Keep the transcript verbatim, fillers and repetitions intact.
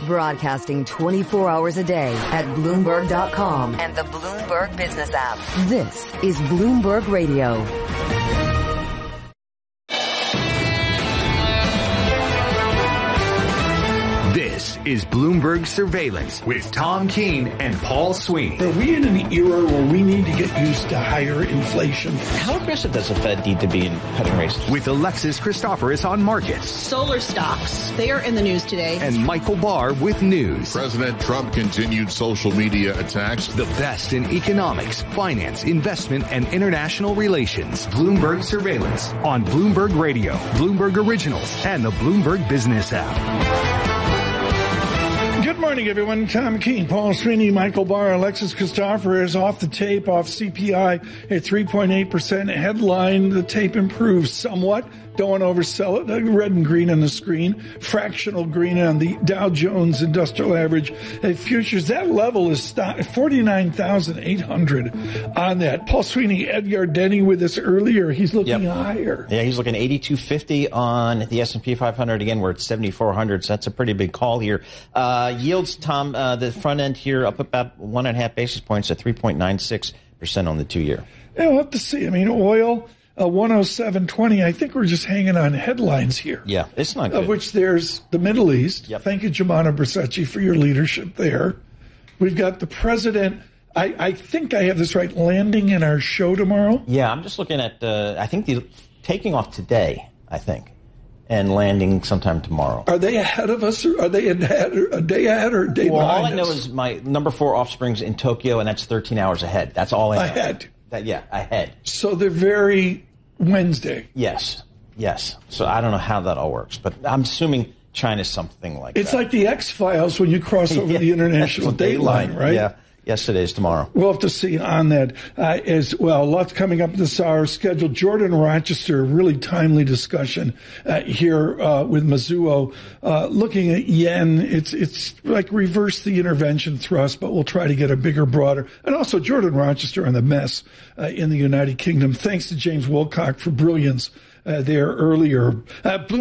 Broadcasting twenty-four hours a day at Bloomberg dot com and the Bloomberg Business app. This is Bloomberg Radio. This is Bloomberg Surveillance with Tom Keene and Paul Sweeney. Are we in an era where we need to get used to higher inflation? How aggressive does the Fed need to be in cutting rates? With Alexis Christoforous on markets. Solar stocks, they are in the news today. And Michael Barr with news. President Trump continued social media attacks. The best in economics, finance, investment, and international relations. Bloomberg Surveillance on Bloomberg Radio, Bloomberg Originals, and the Bloomberg Business app. Good morning, everyone. Tom Keene, Paul Sweeney, Michael Barr, Alexis Christoforous off the tape, off C P I at three point eight percent. Headline, the tape improves somewhat. Don't want to oversell it. The red and green on the screen. Fractional green on the Dow Jones Industrial Average at futures. That level is forty-nine thousand eight hundred on that. Paul Sweeney, Ed Yardeni with us earlier. He's looking yep. higher. Yeah, he's looking eighty-two fifty on the S and P five hundred. Again, we're at seventy-four hundred, so that's a pretty big call here. Uh, yields, Tom, uh, the front end here up about one and a half basis points at three point nine six percent on the two-year. Yeah, we'll have to see. I mean, oil... Uh, one oh seven twenty. I think we're just hanging on headlines here. Yeah, it's not good. Of which there's the Middle East. Yep. Thank you, Jemana Bersacci, for your leadership there. We've got the president. I, I think I have this right. Landing in our show tomorrow. Yeah, I'm just looking at. Uh, I think the taking off today. I think, and landing sometime tomorrow. Are they ahead of us, or are they ahead, or a day ahead, or a day well, behind all I know us? is my number four offspring's in Tokyo, and that's thirteen hours ahead. That's all I know. Ahead. That, yeah, ahead. So they're very Wednesday. Yes, yes. So I don't know how that all works, but I'm assuming China's something like it's that. It's like the X-Files when you cross over yeah, the international date line, right? Yeah. Yes, it is tomorrow. We'll have to see on that uh, as well. Lots coming up this hour scheduled. Jordan Rochester, really timely discussion uh, here uh, with Mizuho. Uh, looking at yen, it's it's like reverse the intervention thrust, but we'll try to get a bigger, broader. And also Jordan Rochester on the mess uh, in the United Kingdom. Thanks to James Wilcock for brilliance uh, there earlier. Uh,